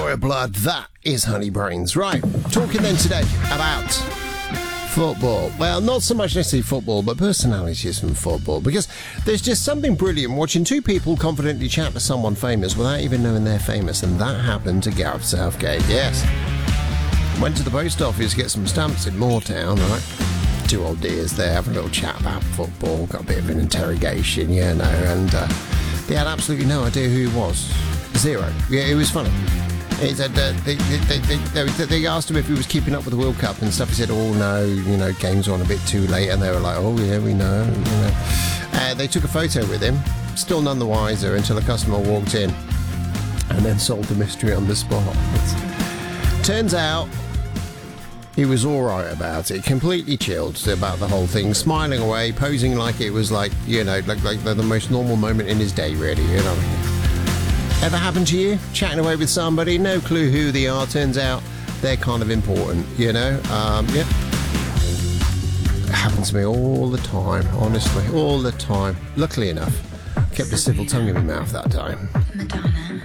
Royal Blood, that is Honey Brains. Right, talking then today about football. Well, not so much necessarily football, but personalities from football, because there's just something brilliant watching two people confidently chat to someone famous without even knowing they're famous, and that happened to Gareth Southgate, yes. Went to the post office to get some stamps in Moortown, right? Two old dears there having a little chat about football, got a bit of an interrogation, you know, and they had absolutely no idea who he was. Zero. Yeah, it was funny. He said they asked him if he was keeping up with the World Cup and stuff. He said, "Oh no, you know, games are on a bit too late." And they were like, "Oh yeah, we know." You know. They took a photo with him, still none the wiser until a customer walked in and then solved the mystery on the spot. Turns out he was all right about it, completely chilled about the whole thing, smiling away, posing like it was like, you know, like the most normal moment in his day, really, you know. Ever happened to you? Chatting away with somebody, no clue who they are, turns out they're kind of important, you know? Yeah. It happens to me all the time, honestly, all the time. Luckily enough, kept a civil tongue in my mouth that time. Madonna.